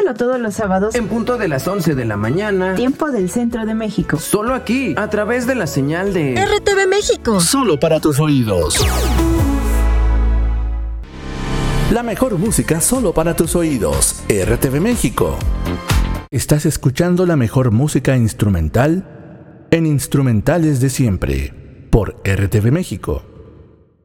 Escúchalo todos los sábados en punto de las 11 de la mañana, tiempo del centro de México. Solo aquí, a través de la señal de RTV México. Solo para tus oídos. La mejor música solo para tus oídos. RTV México. Estás escuchando la mejor música instrumental en Instrumentales de Siempre por RTV México.